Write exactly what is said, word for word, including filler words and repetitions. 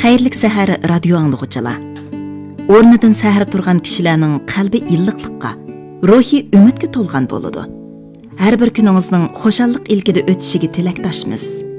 Xayrlik sahar radio anglag'uchilar. O'rnidan sahar turgan kishilarning qalbi illiqlikqa, ruhiy umidga to'lgan bo'ladi. Har bir kuningizning xushallik ilkida o'tishiga tilakdoshmiz.